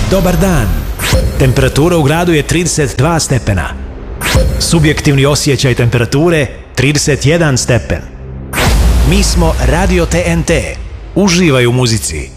Dobar dan. Temperatura u gradu je 32 stepena. Subjektivni osjećaj temperature 31 stepen. Mi smo Radio TNT. Uživaj u muzici.